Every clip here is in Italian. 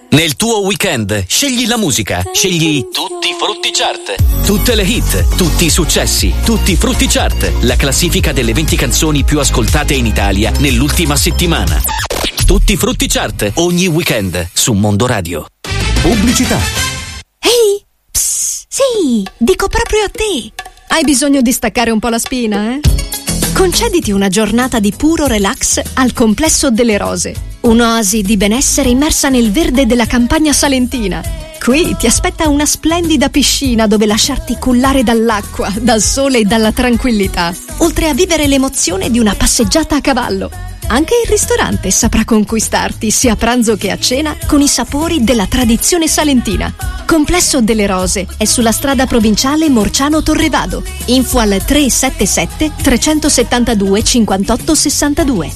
Nel tuo weekend scegli la musica, scegli Tutti Frutti Chart. Tutte le hit, tutti i successi, Tutti Frutti Chart, la classifica delle 20 canzoni più ascoltate in Italia nell'ultima settimana. Tutti Frutti Chart, ogni weekend su Mondo Radio. Pubblicità. Ehi, psst, sì, dico proprio a te. Hai bisogno di staccare un po' la spina, eh? Concediti una giornata di puro relax al Complesso delle Rose, un'oasi di benessere immersa nel verde della campagna salentina. Qui ti aspetta una splendida piscina dove lasciarti cullare dall'acqua, dal sole e dalla tranquillità, oltre a vivere l'emozione di una passeggiata a cavallo. Anche il ristorante saprà conquistarti sia a pranzo che a cena con i sapori della tradizione salentina. Complesso delle Rose è sulla strada provinciale Morciano-Torrevado. Info al 377 372 58 62.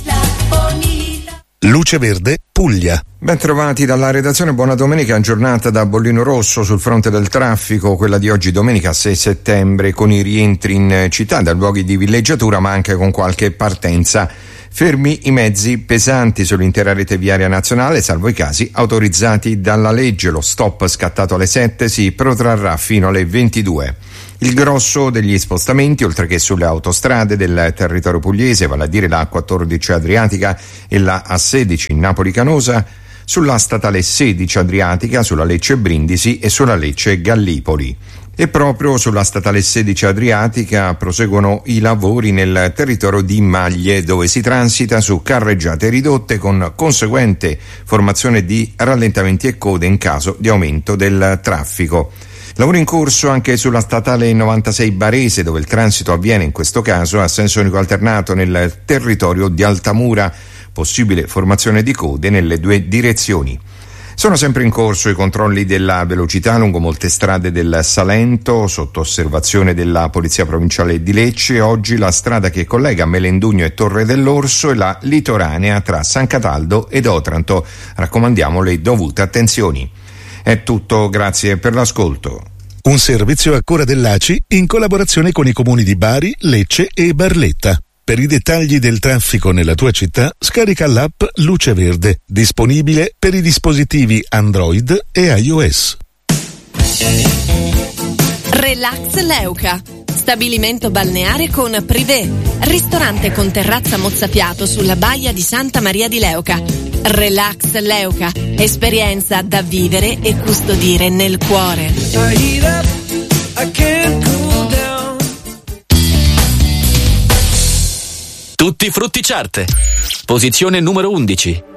Luce Verde, Puglia. Ben trovati dalla redazione, buona domenica, giornata da bollino rosso sul fronte del traffico, quella di oggi domenica 6 settembre, con i rientri in città da luoghi di villeggiatura ma anche con qualche partenza. Fermi i mezzi pesanti sull'intera rete viaria nazionale, salvo i casi autorizzati dalla legge. Lo stop scattato alle 7 si protrarrà fino alle 22. Il grosso degli spostamenti, oltre che sulle autostrade del territorio pugliese, vale a dire la A14 Adriatica e la A16 Napoli-Canosa, sulla statale 16 Adriatica, sulla Lecce Brindisi e sulla Lecce Gallipoli. E proprio sulla statale 16 Adriatica proseguono i lavori nel territorio di Maglie, dove si transita su carreggiate ridotte con conseguente formazione di rallentamenti e code in caso di aumento del traffico. Lavoro in corso anche sulla statale 96 Barese, dove il transito avviene in questo caso a senso unico alternato nel territorio di Altamura, possibile formazione di code nelle due direzioni. Sono sempre in corso i controlli della velocità lungo molte strade del Salento, sotto osservazione della Polizia Provinciale di Lecce. Oggi la strada che collega Melendugno e Torre dell'Orso e la litoranea tra San Cataldo ed Otranto. Raccomandiamo le dovute attenzioni. È tutto, grazie per l'ascolto. Un servizio a cura dell'ACI in collaborazione con i comuni di Bari, Lecce e Barletta. Per i dettagli del traffico nella tua città, scarica l'app Luce Verde, disponibile per i dispositivi Android e iOS. Relax Leuca, stabilimento balneare con privé, ristorante con terrazza mozzafiato sulla baia di Santa Maria di Leuca. Relax Leuca, esperienza da vivere e custodire nel cuore. Tutti Frutti Chart, posizione numero 11.